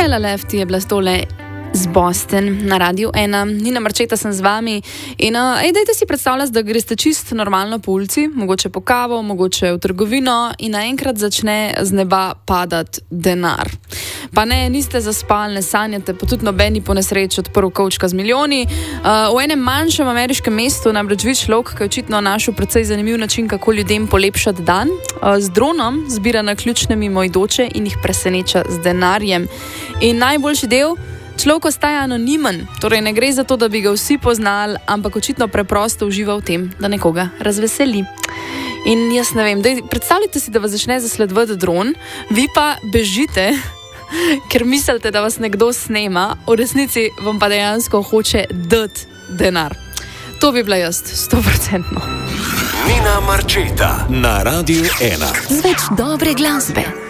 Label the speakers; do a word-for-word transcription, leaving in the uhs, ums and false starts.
Speaker 1: Bella Lefty je bila tole z Boston na Radiu ena. Nina Marčeta sem z vami in uh, ej, dajte si predstavljati, da greste čisto normalno po ulici, mogoče po kavo, mogoče v trgovino in naenkrat začne z neba padati denar. Pa ne, niste zaspali, ne sanjate, pa tudi nobeni po nesreči odprl kovčka z milijoni. Uh, v enem manjšem ameriškem mestu namreč vid človek, ki je očitno našel precej zanimiv način, kako ljudem polepšati dan. Uh, z dronom zbira naključne mimoidoče in jih preseneča z denarjem. In najboljši del, človek ostaja anonimen, torej ne gre za to, da bi ga vsi poznali, ampak očitno preprosto uživa v tem, da nekoga razveseli. In jaz ne vem, dej, predstavljajte si, da vas začne zasledovati dron, vi pa bežite, ker mislite, da vas nekdo snema, v resnici vam pa dejansko hoče dati denar. To bi bila jaz, sto procentno.
Speaker 2: Nina Marčeta na Radiu ena.
Speaker 3: Z več dobre glasbe.